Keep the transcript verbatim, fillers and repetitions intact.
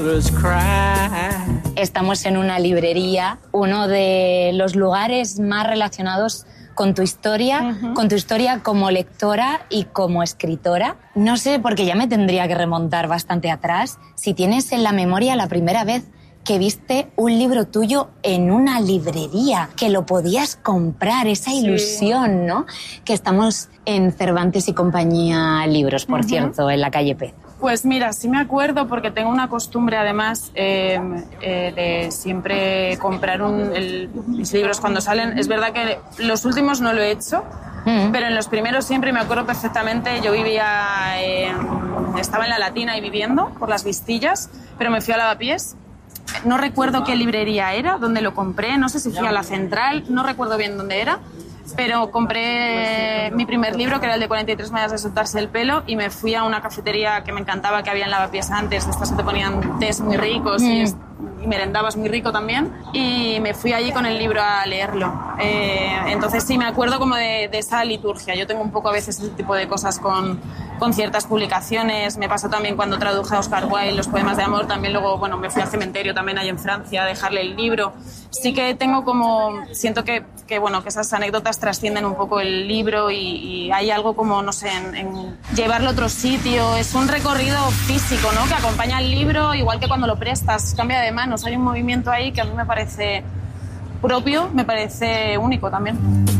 Estamos en una librería, uno de los lugares más relacionados con tu historia, uh-huh. con tu historia como lectora y como escritora. No sé, porque ya me tendría que remontar bastante atrás, si tienes en la memoria la primera vez que viste un libro tuyo en una librería, que lo podías comprar, esa ilusión, sí. ¿no? Que estamos en Cervantes y Compañía Libros, por uh-huh. cierto, en la calle Pez. Pues mira, sí me acuerdo porque tengo una costumbre además eh, eh, de siempre comprar un, el, mis libros cuando salen. Es verdad que los últimos no lo he hecho, mm. pero en los primeros siempre me acuerdo perfectamente. Yo vivía, eh, estaba en la Latina y viviendo por las Vistillas, pero me fui a Lavapiés. No recuerdo qué librería era, dónde lo compré, no sé si fui a la Central, no recuerdo bien dónde era. Pero compré mi primer libro, que era el de cuarenta y tres maneras de soltarse el pelo, y me fui a una cafetería que me encantaba, que había en Lavapiés antes, de estas que te ponían tés muy ricos mm. y, y merendabas muy rico también, y me fui allí con el libro a leerlo. Eh, entonces sí, me acuerdo como de, de esa liturgia. Yo tengo un poco a veces ese tipo de cosas con, con ciertas publicaciones. Me pasó también cuando traduje a Oscar Wilde los poemas de amor, también luego, bueno, me fui al cementerio también ahí en Francia a dejarle el libro. Sí que tengo como, siento que, que bueno, que esas anécdotas trascienden un poco el libro y, y hay algo como, no sé, en, en llevarlo a otro sitio. Es un recorrido físico, ¿no?, que acompaña al libro, igual que cuando lo prestas, cambia de manos. Hay un movimiento ahí que a mí me parece propio, me parece único también.